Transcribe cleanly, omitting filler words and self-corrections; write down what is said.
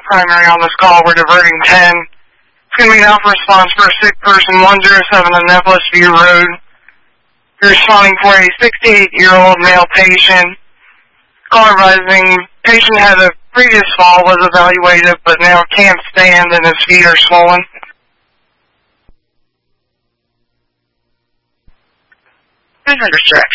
primary on this call. We're diverting 10. It's going to be an alpha response for a sick person, 107 Annapolis View Road. You're responding for a 68-year-old male patient. Call advising patient had a previous fall, was evaluated, but now can't stand and his feet are swollen. Who's under stretch?